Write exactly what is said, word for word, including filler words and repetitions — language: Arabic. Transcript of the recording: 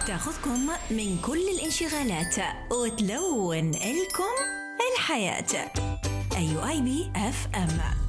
تاخذكم من كل الانشغالات وتلون لكم الحياة. أي آي بي إف إم.